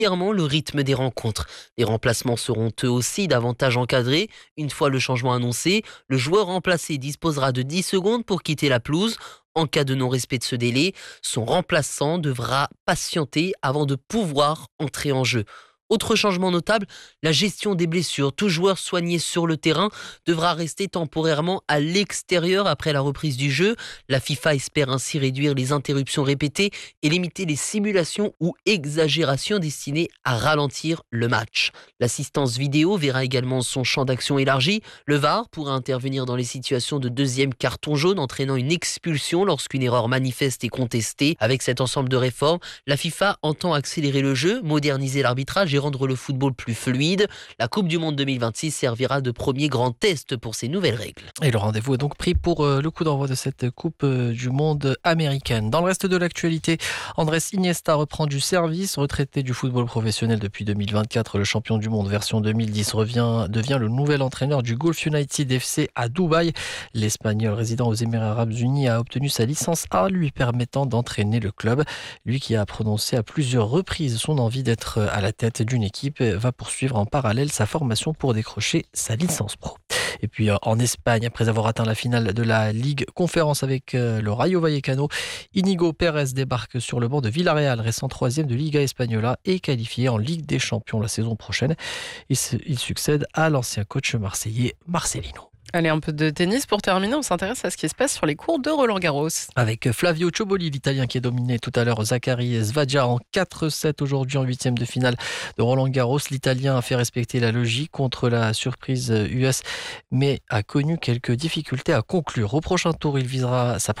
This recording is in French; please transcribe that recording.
régulièrement le rythme des rencontres. Les remplacements seront eux aussi davantage encadrés. Une fois le changement annoncé, le joueur remplacé disposera de 10 secondes pour quitter la pelouse. En cas de non-respect de ce délai, son remplaçant devra patienter avant de pouvoir entrer en jeu. Autre changement notable, la gestion des blessures. Tout joueur soigné sur le terrain devra rester temporairement à l'extérieur après la reprise du jeu. La FIFA espère ainsi réduire les interruptions répétées et limiter les simulations ou exagérations destinées à ralentir le match. L'assistance vidéo verra également son champ d'action élargi. Le VAR pourra intervenir dans les situations de deuxième carton jaune entraînant une expulsion lorsqu'une erreur manifeste est contestée. Avec cet ensemble de réformes, la FIFA entend accélérer le jeu, moderniser l'arbitrage et rendre le football plus fluide. La Coupe du Monde 2026 servira de premier grand test pour ces nouvelles règles. Et le rendez-vous est donc pris pour le coup d'envoi de cette Coupe du Monde américaine. Dans le reste de l'actualité, Andrés Iniesta reprend du service. Retraité du football professionnel depuis 2024, le champion du monde version 2010 devient le nouvel entraîneur du Gulf United FC à Dubaï. L'Espagnol résident aux Émirats Arabes Unis a obtenu sa licence A, lui permettant d'entraîner le club. Lui qui a prononcé à plusieurs reprises son envie d'être à la tête d'une équipe va poursuivre en parallèle sa formation pour décrocher sa licence pro. Et puis en Espagne, après avoir atteint la finale de la Ligue Conférence avec le Rayo Vallecano, Íñigo Pérez débarque sur le banc de Villarreal, récent 3e de Liga Española et qualifié en Ligue des Champions la saison prochaine. Il succède à l'ancien coach marseillais Marcelino. Allez, un peu de tennis pour terminer. On s'intéresse à ce qui se passe sur les cours de Roland-Garros. Avec Flavio Cioboli, l'Italien qui a dominé tout à l'heure Zachary Svadja en 4-7 aujourd'hui en 8e de finale de Roland-Garros. L'Italien a fait respecter la logique contre la surprise US, mais a connu quelques difficultés à conclure. Au prochain tour, il visera sa